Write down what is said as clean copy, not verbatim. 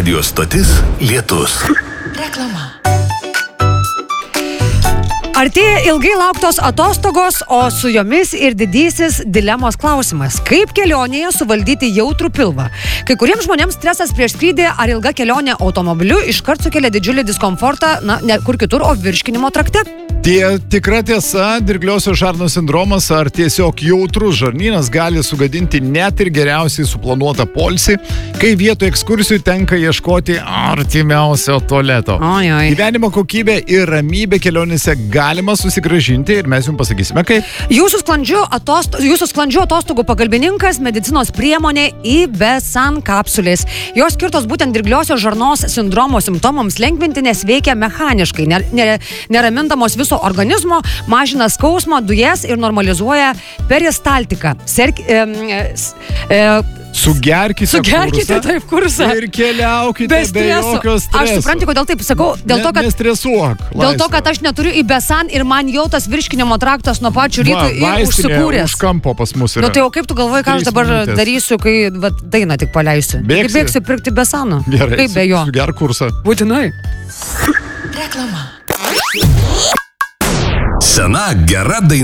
Radio stotis Lietus. Reklama. Artėja ilgai lauktos atostogos, o su jomis ir didysis dilemos klausimas. Kaip kelionėje suvaldyti jautrų pilvą? Kai kuriems žmonėms stresas prieš skrydį ar ilga kelionė automobiliu iškart sukelia didžiulį diskomfortą, ne kur kitur, o virškinimo trakte. Tikra tiesa, dirgliosios žarnos sindromas ar tiesiog jautrus žarnynas gali sugadinti net ir geriausiai suplanuotą poilsį, kai vietoj ekskursijų tenka ieškoti artimiausio tualeto. Ojoj. Gyvenimo kokybė ir ramybė kelionėse galima susigrąžinti ir mes jums pasakysime kaip. Jūsų sklandžių atostogų pagalbininkas medicinos priemonė Ibesan kapsulės. Jos skirtos būtent dirgliosios žarnos sindromo simptomams lengvinti, nes veikia mechaniškai, neramindamos viso organizmo, mažina skausmą, dujas ir normalizuoja peristaltiką. Sugerkite taip kursą. Ir keliaukite be jokio streso. Aš suprantu, kodėl taip sakau, dėl to, kad nestresuok. Dėl to, kad aš neturiu Ibesan ir man jau tas virškinimo traktas nuo pačių rytų ir užsikūręs. Už kampo pas mus yra. Nu tai jau kaip tu galvoji, ką aš dabar darysiu, kai dainą tik paleisiu? Bėgsiu pirkti Ibesano. Gerai, kaip be jo? Sugerk kursą. Būtinai. Reklama. Sena gera daina.